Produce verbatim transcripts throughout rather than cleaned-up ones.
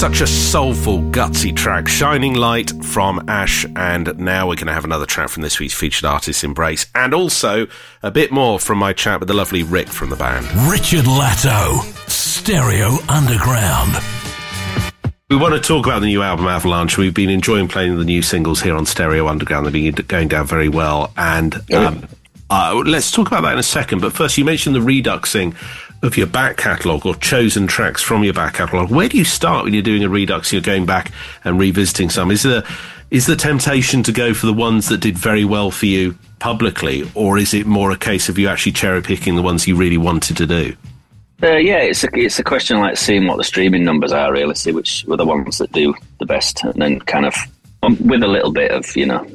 such a soulful, gutsy track. Shining Light from Ash, and now we're going to have another track from this week's featured artist, Embrace, and also a bit more from my chat with the lovely Rick from the band. Richard Latto, Stereo Underground. We want to talk about the new album, Avalanche. We've been enjoying playing the new singles here on Stereo Underground. They've been going down very well, and um, uh, let's talk about that in a second. But first, you mentioned the reduxing of your back catalogue, or chosen tracks from your back catalogue. Where do you start when you're doing a redux? You're going back and revisiting some. Is the is the temptation to go for the ones that did very well for you publicly, or is it more a case of you actually cherry picking the ones you really wanted to do? Uh, yeah, it's a it's a question like seeing what the streaming numbers are, really, see which were the ones that do the best, and then kind of um, with a little bit of, you know,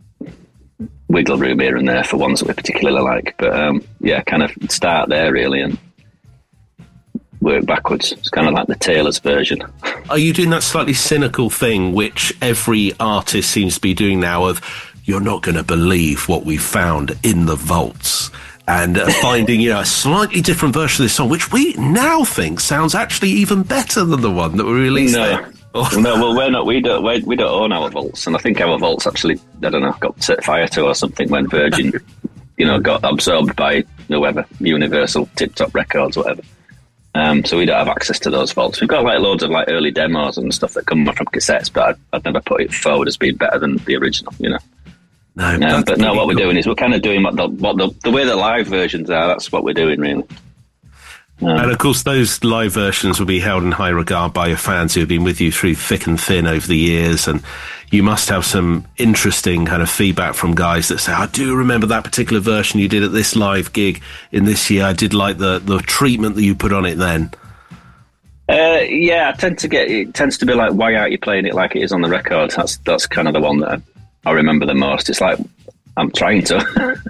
wiggle room here and there for ones that we particularly like. But um, yeah, kind of start there really and work backwards. It's kind of like the Taylor's version. Are you doing that slightly cynical thing which every artist seems to be doing now of, you're not going to believe what we found in the vaults, and uh, finding, you know, a slightly different version of this song, which we now think sounds actually even better than the one that we released no. there? Oh. No, well, we're not. We don't. We're, we don't own our vaults, and I think our vaults actually, I don't know, got set fire to or something when Virgin, you know, got absorbed by whoever, Universal, Tip Top Records, whatever. Um, so we don't have access to those vaults. We've got like loads of like early demos and stuff that come from cassettes, but I'd, I'd never put it forward as being better than the original, you know. No, um, but no, what cool. we're doing is we're kind of doing what the what the, the way the live versions are. That's what we're doing, really. Um, and of course, those live versions will be held in high regard by your fans who have been with you through thick and thin over the years, and you must have some interesting kind of feedback from guys that say, I do remember that particular version you did at this live gig in this year. I did like the, the treatment that you put on it then. Uh, yeah, I tend to get, it tends to be like, why aren't you playing it like it is on the record? That's that's kind of the one that I, I remember the most. It's like, I'm trying to.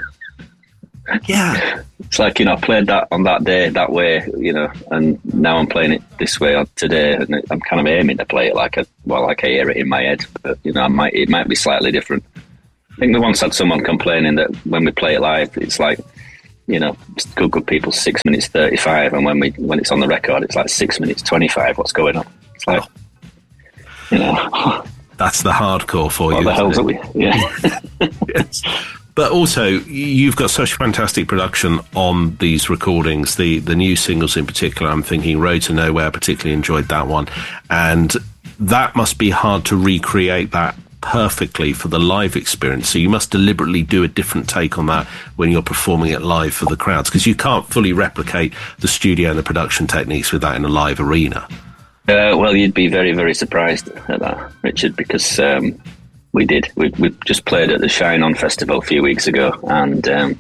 Yeah. It's like, you know, I played that on that day that way, you know, and now I'm playing it this way today, and I'm kind of aiming to play it like a, well, like I hear it in my head, but, you know, I might, it might be slightly different. I think we once had someone complaining that when we play it live, it's like, you know, Good Good People six minutes thirty-five, and when we when it's on the record, it's like six minutes twenty-five. What's going on? It's like, oh. you know, that's the hardcore for what you. What the hell's it? we? Yeah. Yes. But also, you've got such fantastic production on these recordings, the the new singles in particular. I'm thinking Road to Nowhere, I particularly enjoyed that one. And that must be hard to recreate that perfectly for the live experience. So you must deliberately do a different take on that when you're performing it live for the crowds, because you can't fully replicate the studio and the production techniques with that in a live arena. Uh, well, you'd be very, very surprised at that, Richard, because... Um, We did. We we just played at the Shine On Festival a few weeks ago, and um,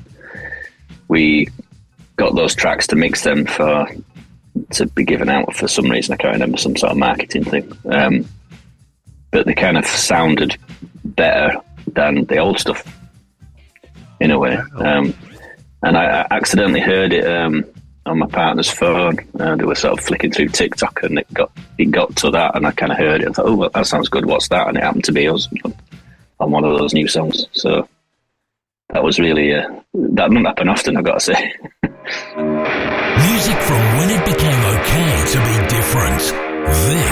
we got those tracks to mix them for to be given out for some reason. I can't remember, some sort of marketing thing. Um, but they kind of sounded better than the old stuff in a way. Um, and I, I accidentally heard it um, on my partner's phone. Uh, they were sort of flicking through TikTok, and it got it got to that, and I kind of heard it. I thought, oh, well, that sounds good. What's that? And it happened to be us on one of those new songs. So that was really uh, that doesn't happen often, I've got to say. Music from when it became okay to be different. This